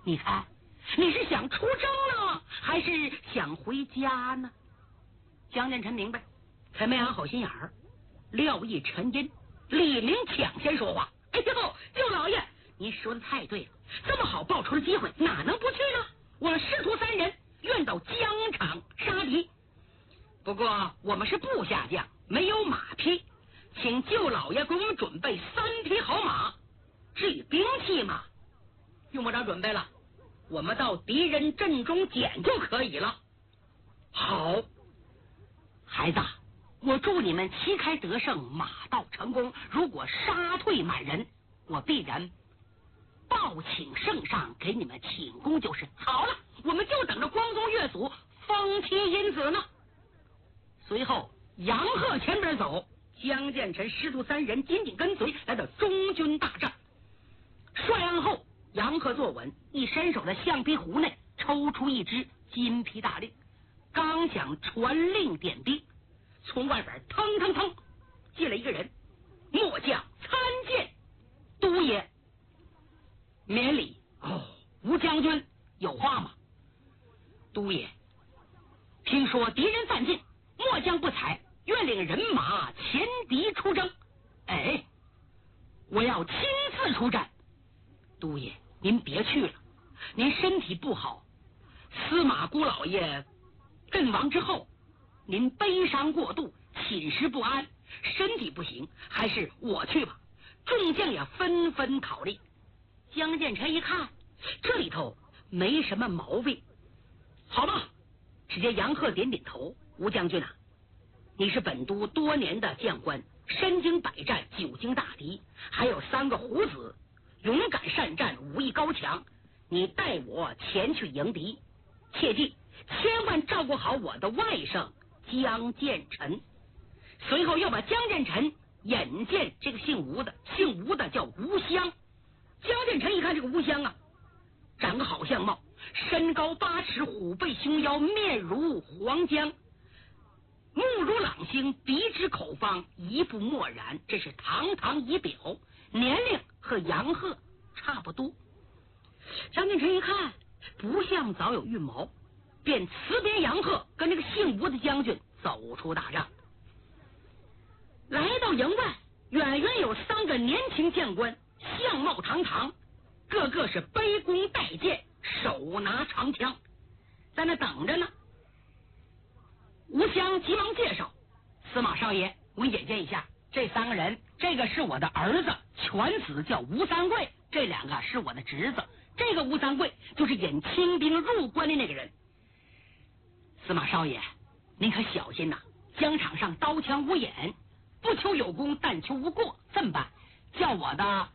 你看，你是想出征呢，还是想回家呢？江建成明白，他没安好心眼儿，料一沉吟，李明抢先说话：“哎呦，舅老爷，您说的太对了，这么好报仇的机会，哪能不去呢？我们师徒三人愿到疆场杀敌，不过我们是部下将，没有马匹，请舅老爷给我们准备3匹好马。至于兵器嘛，用不着准备了，我们到敌人阵中捡就可以了。”好，孩子，我祝你们旗开得胜，马到成功。如果杀退满人，我必然报请圣上给你们请功就是。好了，我们就等着光宗越祖封其因子呢。随后杨鹤前边走，江建成师徒3人紧紧跟随，来到中军大帐。帅案后，杨鹤坐稳，一伸手在橡皮壶内抽出一支金皮大令，刚想传令点兵，从外边腾腾腾进来一个人，末将参见都爷。免礼。哦，吴将军有话吗？都爷，听说敌人犯境，末将不才，愿领人马前敌出征。哎，我要亲自出战。都爷，您别去了，您身体不好，司马姑老爷阵亡之后，您悲伤过度，寝食不安，身体不行，还是我去吧。众将也纷纷考虑。江建成一看，这里头没什么毛病，好吧。只见杨鹤点点头：“吴将军啊，你是本都多年的将官，身经百战，久经大敌，还有3个虎子，勇敢善战，武艺高强。你带我前去迎敌，切记千万照顾好我的外甥江建成。”随后要把江建成引荐这个姓吴的叫吴襄。江建成一看这个吴襄啊，长个好相貌，身高8尺，虎背熊腰，面如黄姜，目如朗星，鼻直口方，一步漠然，这是堂堂仪表，年龄和杨鹤差不多。江建成一看不像早有预谋，便辞别杨鹤，跟这个姓吴的将军走出大帐。来到营外，远远有3个年轻将官，相貌堂堂，个个是卑躬待见，手拿长枪，在那等着呢。吴襄急忙介绍：“司马少爷，我引荐一下，这3个人，这个是我的儿子犬子，叫吴三桂；这2个是我的侄子，这个吴三桂就是引清兵入关的那个人。司马少爷，您可小心呐，疆场上刀枪无眼，不求有功，但求无过。这么办？叫我的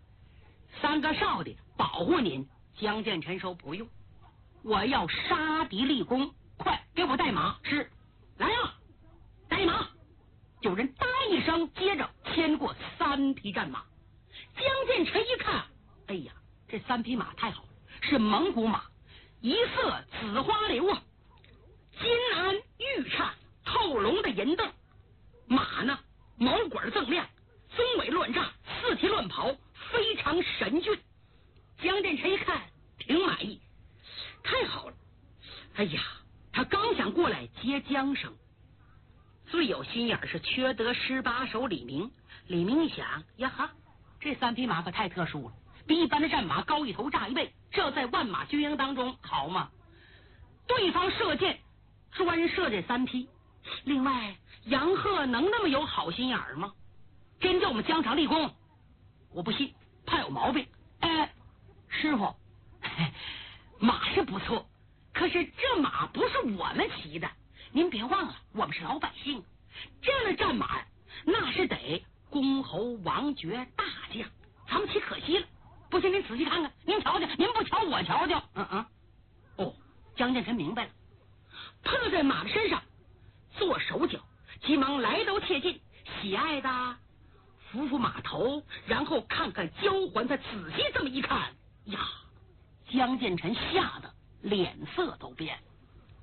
3个少的保护您。”江建成说：“不用，我要杀敌立功，快给我带马。”是，来啊，带马！有人答一声，接着牵过3匹战马。江建成一看，哎呀，这3匹马太好了，是蒙古马，一色紫花流啊，金鞍玉颤，透龙的银镫，马呢毛管锃亮，鬃尾乱炸，4蹄乱跑，非常神俊。江建成一看挺满意，太好了。哎呀，他刚想过来接缰绳，最有心眼是缺德师把手李明。李明一想，呀哈，这3匹马可太特殊了，比一般的战马高1头，炸1倍，这在万马军营当中好吗？对方射箭专射这3匹，另外杨鹤能那么有好心眼吗？真叫我们疆场立功，我不信，怕有毛病。师傅，马是不错，可是这马不是我们骑的，您别忘了，我们是老百姓，这样的战马那是得公侯王爵大将，咱们骑可惜了。不信您仔细看看，您瞧瞧，您不瞧我瞧瞧。哦，江建成明白了，趴在马的身上做手脚，急忙来到切近，喜爱的扶扶马头，然后看看交环。他仔细这么一看呀，江建成吓得脸色都变了。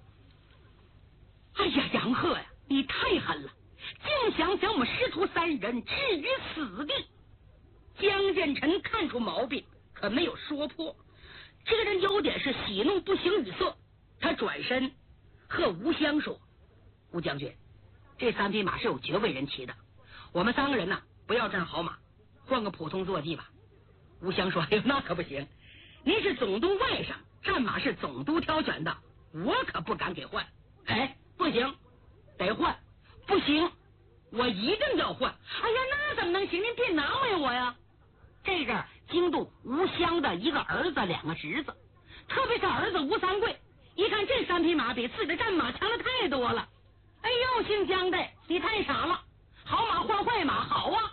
哎呀，杨鹤呀，你太狠了，竟想将我们师徒3人置于死地。江建成看出毛病，可没有说破， 这个人有点是喜怒不形于色。他转身和吴襄说：“吴将军，这3匹马是有爵位人骑的，我们3个人呢，不要战好马，换个普通坐骑吧。”吴襄说：“哎呦，那可不行，您是总督外甥，战马是总督挑选的，我可不敢给换。”哎，不行，得换，不行，我一定要换。哎呀，那怎么能行？您别难为我呀。这阵京都吴襄的一个儿子2个侄子，特别是儿子吴三桂，一看这3匹马比自己的战马强的太多了。哎呦，姓姜的，你太傻了，好马换坏马，好啊。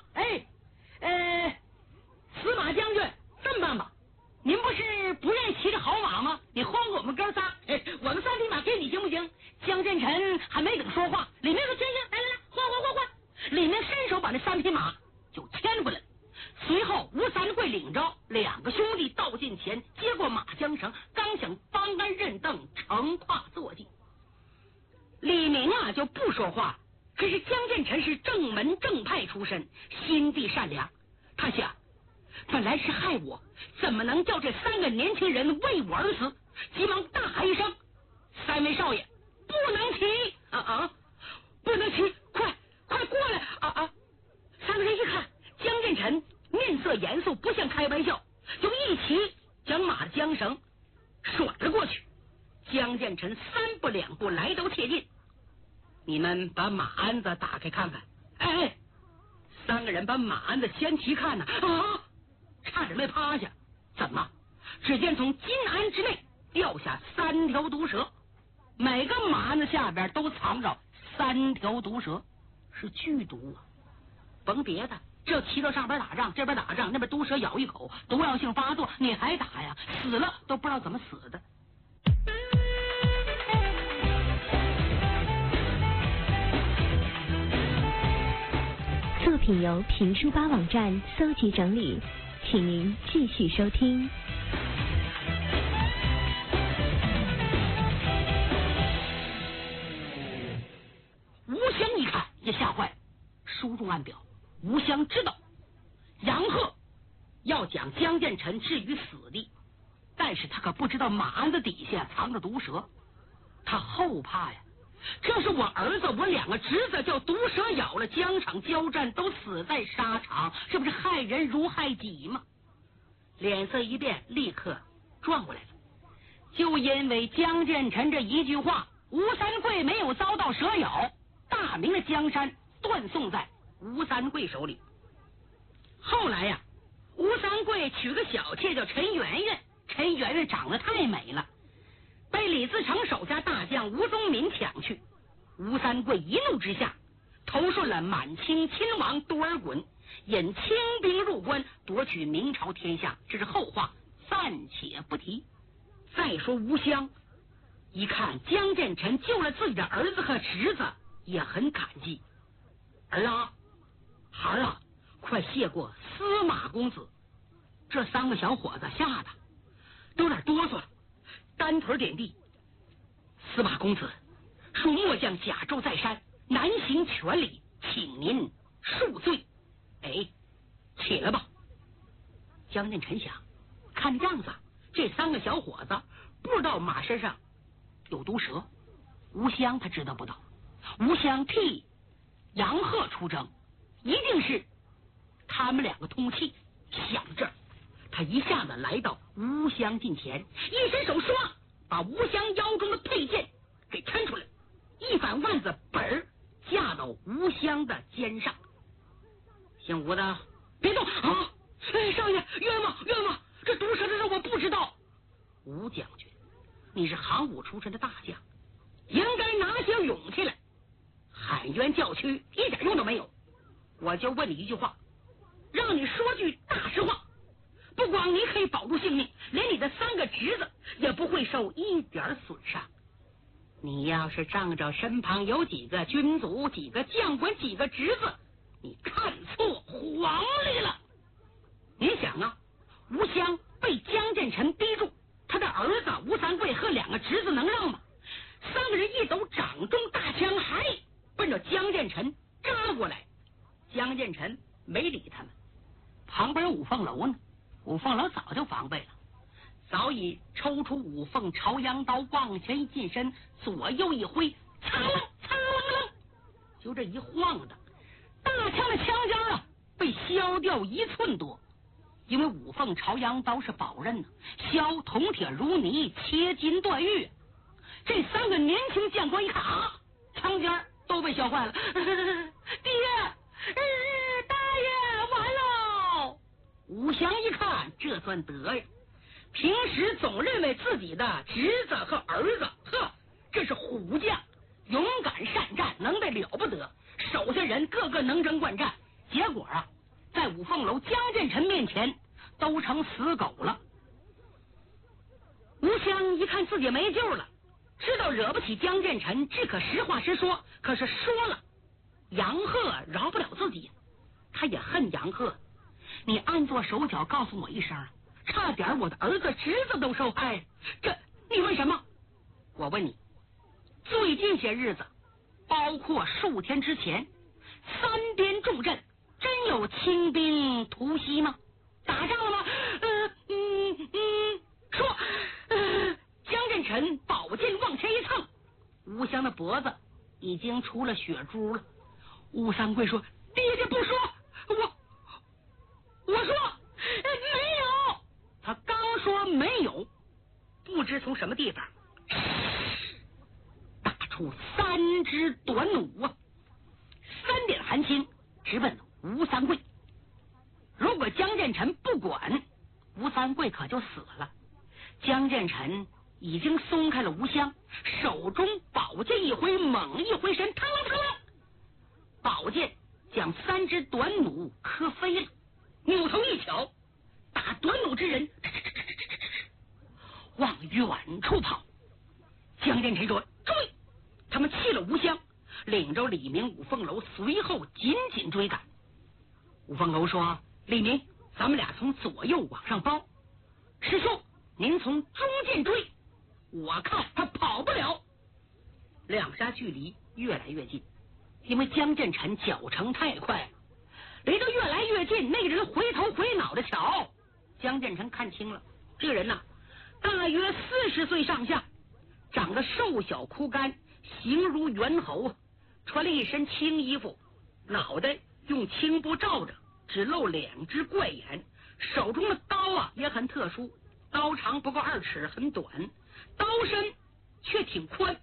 司马将军，这么办吧，您不是不愿意骑着好马吗？你换我们哥仨，我们3匹马给你行不行？江建成还没等说话，李明说：“行，来，换。”李明伸手把这3匹马就牵回来。随后吴三桂领着2个兄弟到近前，接过马缰绳，刚想帮鞍认凳，乘胯坐骑。李明啊就不说话，可是江建成是正门正派出身，心地善良，他想本来是害我，怎么能叫这3个年轻人为我而死？急忙大喊一声：“3位少爷，不能骑！不能骑！快过来！” 3个人一看江建成面色严肃，不像开玩笑，就一起将马的缰绳甩了过去。江建成3步2步来到切近：“你们把马鞍子打开看看。”3个人把马鞍子掀起看呢，差点没趴下。怎么？只见从金鞍之内掉下3条毒蛇，每个马鞍子下边都藏着3条毒蛇，是剧毒啊！甭别的，这骑到上边打仗，这边打仗，那边毒蛇咬一口，毒药性发作，你还打呀？死了都不知道怎么死的。 作品由评书吧网站搜集整理，请您继续收听。 吴襄一看也吓坏了，书中暗表，吴襄知道杨鹤要将江建成置于死地，但是他可不知道马鞍子底下藏着毒蛇，他后怕呀。这是我儿子，我2个侄子叫毒蛇咬了，疆场交战都死在沙场，这不是害人如害己吗？脸色一变，立刻转过来了。就因为江建成这一句话，吴三桂没有遭到蛇咬，大明的江山断送在吴三桂手里。后来呀，吴三桂娶个小妾叫陈圆圆，陈圆圆长得太美了，被李自成手下大将吴宗民抢去。吴三桂一怒之下，投顺了满清亲王多尔衮，引清兵入关，夺取明朝天下。这是后话，暂且不提。再说吴襄，一看江建成救了自己的儿子和侄子，也很感激。孩儿啊，快谢过司马公子。这3个小伙子吓得都有点哆嗦了，单腿点地。司马公子，恕末将甲胄在山，难行权礼，请您恕罪。起来吧。江建成想，看样子这3个小伙子不知道马身上有毒蛇，吴襄他知道不到。吴襄替杨鹤出征，一定是他们2个通气。想到这儿，他一下子来到吴襄近前，一伸手唰，把吴襄腰中的佩剑给抻出来，一反腕子本架到吴襄的肩上。姓吴的，别动啊！少爷，冤枉，这毒蛇的事我不知道。吴将军，你是行武出身的大将，应该拿些勇气来，喊冤叫屈一点用都没有。我就问你一句话，让你说句大实话，不光你可以保住性命，连你的3个侄子也不会受一点损伤。你要是仗着身旁有几个军卒、几个将官、几个侄子，你看错皇历了。你想啊，吴襄被江建成逼住，他的儿子吴三桂和2个侄子能让吗？3个人一抖掌中大枪，还奔着江建成扎过来。江建成没理他们，旁边有五凤楼呢，五凤楼早就防备了，早已出五凤朝阳刀，往前一近身，左右一挥，擦楞擦楞楞，就这一晃的，大枪的枪尖啊被削掉1寸多。因为五凤朝阳刀是宝刃呢，削铜铁如泥，切金断玉。这3个年轻将官一看啊，枪尖都被削坏了，爹，大爷，完了！武祥一看，这算得呀！平时总认为自己的侄子和儿子，这是虎将，勇敢善战，能耐了不得，手下人个个能征惯战。结果啊，在五凤楼江建成面前都成死狗了。吴襄一看自己没救了，知道惹不起江建成，只可实话实说。可是说了，杨鹤饶不了自己，他也恨杨鹤。你按做手脚告诉我一声，差点我的儿子侄子都受害，这你问什么？我问你，最近些日子，包括数天之前，3边重镇真有清兵突袭吗？打仗了吗？说，江振臣宝剑往前一蹭，吴襄的脖子已经出了血珠了。吴三桂说：“爹爹不说，我说没有。”他刚说没有，不知从什么地方打出3支短弩啊，3点寒星直奔吴三桂。如果江建成不管，吴三桂可就死了。江建成已经松开了吴襄，手中宝剑一挥，猛一挥身，腾腾腾，宝剑将3支短弩磕飞了。扭头一瞧，打短弩之人往远处跑。江建成说：“追！”他们弃了吴襄，领着李明、五凤楼随后紧紧追赶。五凤楼说：“李明，咱们俩从左右往上包，师兄您从中间追，我看他跑不了。”两杀距离越来越近，因为江建成脚程太快，离得越来越近，那个人回头回脑的瞧，江建成看清了，这个人呐，大约40岁上下，长得瘦小枯干，形如猿猴，穿了一身青衣服，脑袋用青布罩着，只露2只怪眼，手中的刀啊也很特殊，刀长不够2尺，很短，刀身却挺宽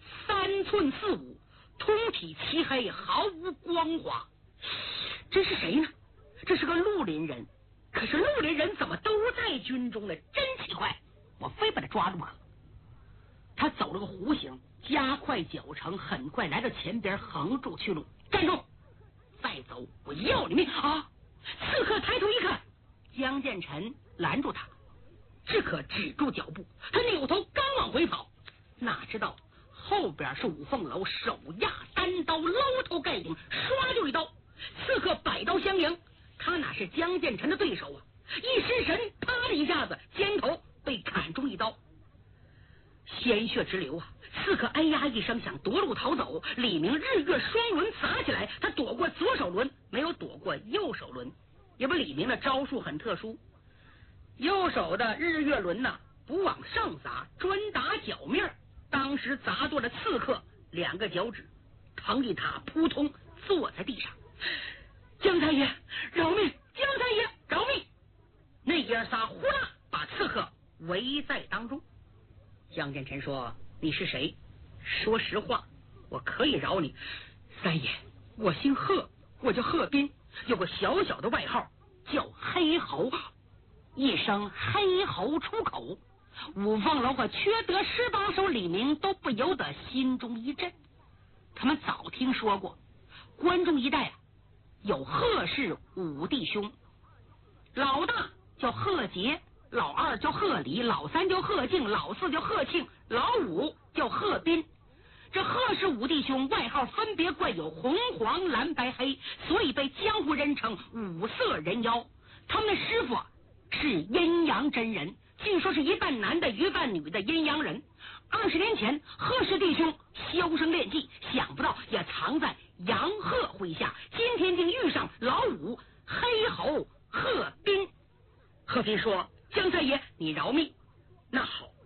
，3寸4五，通体漆黑，毫无光滑。这是谁呢？这是个绿林人，可是绿林人怎么都在军中呢？真奇怪，我非把他抓住了。他走了个弧形，加快脚程，很快来到前边，横住去路。站住！再走我要你命啊！刺客抬头一看，江建成拦住他，只可止住脚步。他扭头刚往回跑，哪知道后边是五凤楼，手压单刀，捞头盖顶，唰就一刀。刺客摆刀相迎，他哪是江建成的对手啊！一失神，啪的一下子，肩头被砍中一刀，鲜血直流啊！刺客哎呀一声，想夺路逃走。李明日月双轮砸起来，他躲过左手轮，没有躲过右手轮。因为李明的招数很特殊，右手的日月轮呐，不往上砸，专打脚面，当时砸断了刺客2个脚趾，疼一塌，扑通坐在地上。江三爷饶命！江三爷饶命！那爷仨呼啦把刺客围在当中。江建成说：“你是谁？说实话，我可以饶你。”三爷，我姓贺，我叫贺斌，有个小小的外号叫黑猴。一声黑猴出口，五凤楼和缺德18手李明都不由得心中一震。他们早听说过关中一带啊，有贺氏5弟兄，老大叫贺杰，老2叫贺礼，老3叫贺敬，老4叫贺庆，老5叫贺斌。这贺氏5弟兄外号分别冠有红黄蓝白黑，所以被江湖人称5色人妖。他们的师傅是阴阳真人，据说是一半男的一半女的阴阳人。20年前贺氏弟兄销声练技，想不到也藏在杨鹤麾下，今天竟遇上老5黑猴贺斌。贺斌说：“江三爷你饶命。”那好，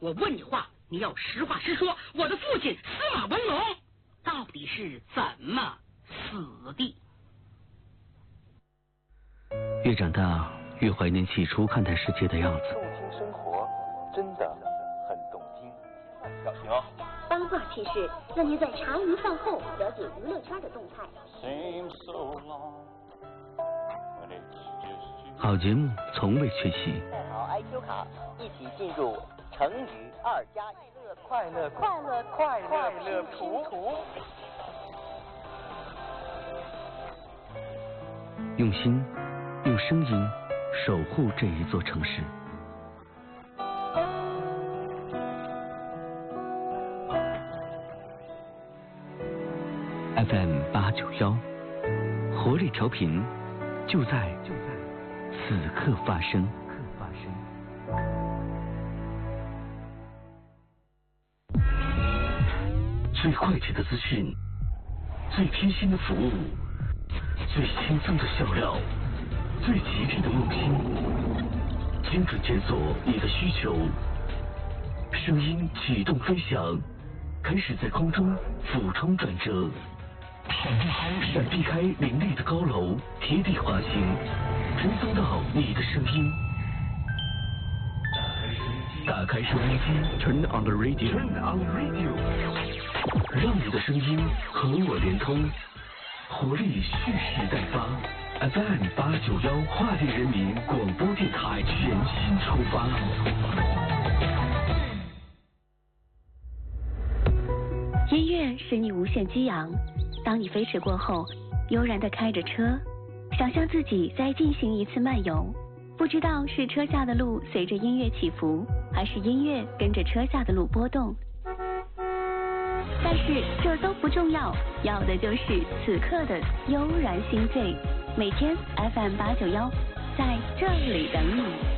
我问你话，你要实话实说，我的父亲司马文龙到底是怎么死的？ 越长大，越怀念起初看待世界的样子。 动听生活，真的很动听。小心哦！ 八卦趣事，让您在茶余饭后了解娱乐圈的动态。 好节目从未缺席。 带好 IQ 卡，一起进入成语2+1快乐图。 用心，用声音守护这一座城市。FM891，活力调频，就在此刻发生。最快捷的资讯，最贴心的服务，最轻松的笑料，最吉利的用心，精准检索你的需求，声音启动飞翔，开始在空中俯冲转折，闪避开林立的高楼，贴地滑行，追踪到你的声音。打开收音机 ，Turn on the radio， 让你的声音和我连通，活力蓄势待发。FM891华丽人民广播电台全新出发。 音乐使你无限激昂，当你飞驰过后，悠然地开着车，想象自己在进行一次漫游，不知道是车下的路随着音乐起伏，还是音乐跟着车下的路波动。但是这都不重要，要的就是此刻的悠然心醉。每天 FM891在这里等你。